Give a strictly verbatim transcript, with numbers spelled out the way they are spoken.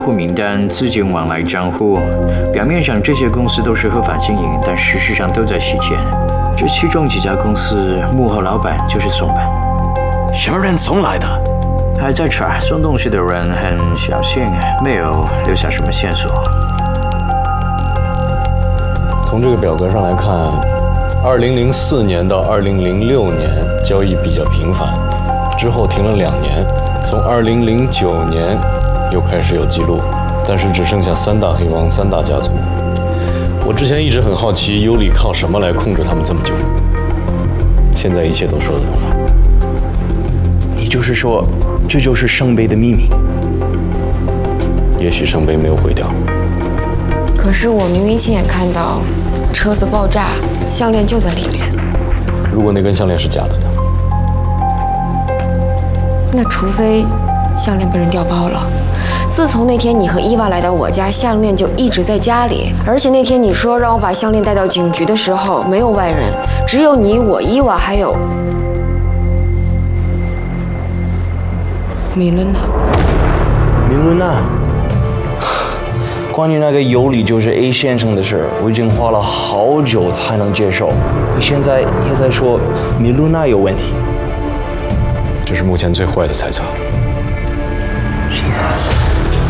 户名单、资金往来账户，表面上这些公司都是合法经营，但事实上都在洗钱。这其中几家公司幕后老板就是松本。 什么人送来的？ 还在查，送东西的人很小心，没有留下什么线索。 从这个表格上来看，二零零四年到二零零六年交易比较频繁，之后停了两年，从二零零九年又开始有记录，但是只剩下三大黑帮、三大家族。我之前一直很好奇，尤里靠什么来控制他们这么久？现在一切都说得通了。 也就是说，这就是圣杯的秘密。 也许圣杯没有毁掉。 可是我明明亲眼看到车子爆炸，项链就在里面。 如果那根项链是假的呢？ 那除非项链被人调包了。自从那天你和伊娃来到我家，项链就一直在家里。而且那天你说让我把项链带到警局的时候，没有外人，只有你、我、伊娃还有米伦娜。 米伦娜，关于那个尤里就是 A 先生的事，我已经花了好久才能接受。你现在也在说米伦娜有问题？ 这是目前最坏的猜测。 Jesus。